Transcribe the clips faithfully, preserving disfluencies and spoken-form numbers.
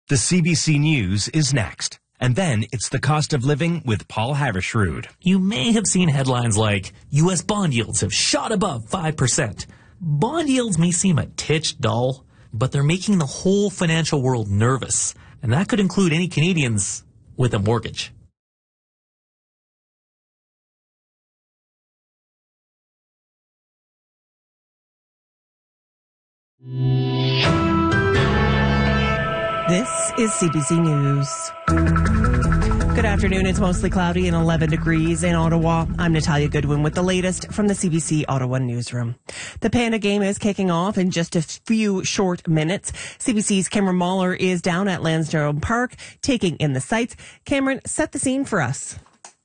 The C B C News is next. And then it's the cost of living with Paul Havershrud. You may have seen headlines like, U S bond yields have shot above five percent. Bond yields may seem a titch dull, but they're making the whole financial world nervous. And that could include any Canadians with a mortgage. This is C B C News. Good afternoon. It's mostly cloudy and eleven degrees in Ottawa. I'm Natalia Goodwin with the latest from the C B C Ottawa newsroom. The Panda game is kicking off in just a few short minutes. C B C's Cameron Mahler is down at Lansdowne Park taking in the sights. Cameron, set the scene for us.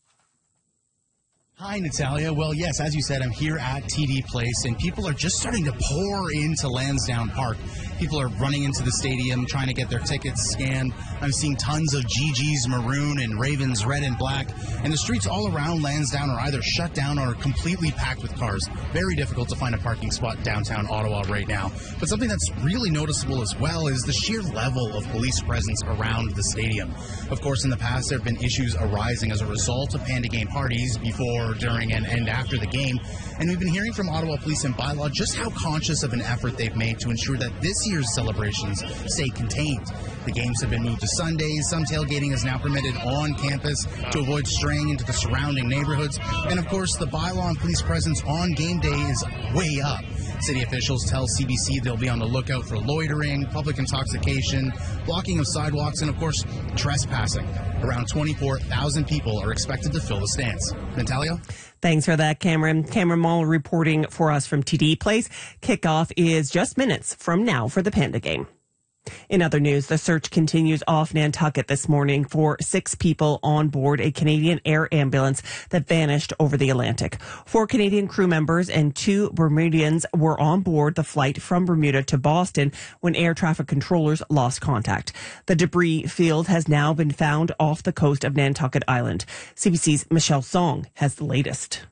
Hi, Natalia. Well, yes, as you said, I'm here at T D Place, and people are just starting to pour into Lansdowne Park. People are running into the stadium, trying to get their tickets scanned. I'm seeing tons of G G's maroon and Ravens red and black, and the streets all around Lansdowne are either shut down or completely packed with cars. Very difficult to find a parking spot downtown Ottawa right now. But something that's really noticeable as well is the sheer level of police presence around the stadium. Of course, in the past, there have been issues arising as a result of Panda game parties before, during, and, and after the game. And we've been hearing from Ottawa Police and Bylaw just how conscious of an effort they've made to ensure that this year's celebrations stay contained. The games have been moved to Sundays. Some tailgating is now permitted on campus to avoid straying into the surrounding neighborhoods. And of course, the bylaw and police presence on game day is way up. City officials tell C B C they'll be on the lookout for loitering, public intoxication, blocking of sidewalks, and of course, trespassing. Around twenty-four thousand people are expected to fill the stands. Natalia? Thanks for that, Cameron. Cameron Mahler reporting for us from T D Place. Kickoff is just minutes from now for the Panda game. In other news, the search continues off Nantucket this morning for six people on board a Canadian Air ambulance that vanished over the Atlantic. Four Canadian crew members and two Bermudians were on board the flight from Bermuda to Boston when air traffic controllers lost contact. The debris field has now been found off the coast of Nantucket Island. C B C's Michelle Song has the latest.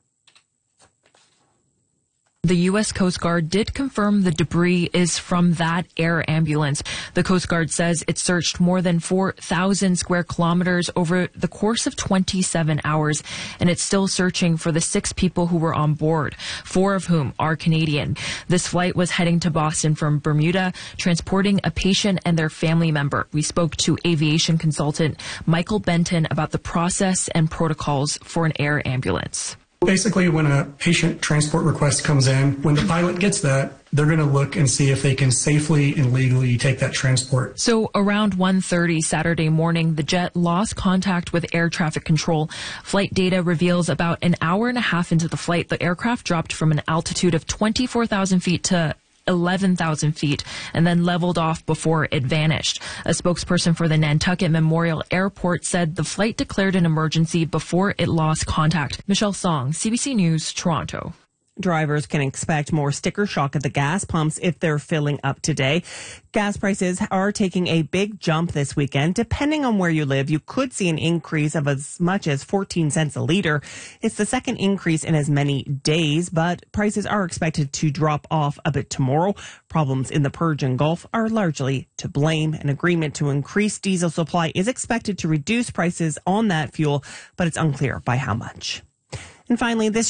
The U S Coast Guard did confirm the debris is from that air ambulance. The Coast Guard says it searched more than four thousand square kilometers over the course of twenty-seven hours, and it's still searching for the six people who were on board, four of whom are Canadian. This flight was heading to Boston from Bermuda, transporting a patient and their family member. We spoke to aviation consultant Michael Benton about the process and protocols for an air ambulance. Basically, when a patient transport request comes in, when the pilot gets that, they're going to look and see if they can safely and legally take that transport. So around one thirty Saturday morning, the jet lost contact with air traffic control. Flight data reveals about an hour and a half into the flight, the aircraft dropped from an altitude of twenty-four thousand feet to eleven thousand feet and then leveled off before it vanished. A spokesperson for the Nantucket Memorial Airport said the flight declared an emergency before it lost contact. Michelle Song, C B C News, Toronto. Drivers can expect more sticker shock at the gas pumps if they're filling up today. Gas prices are taking a big jump this weekend. Depending on where you live, you could see an increase of as much as fourteen cents a litre. It's the second increase in as many days, but prices are expected to drop off a bit tomorrow. Problems in the Persian Gulf are largely to blame. An agreement to increase diesel supply is expected to reduce prices on that fuel, but it's unclear by how much. And finally, this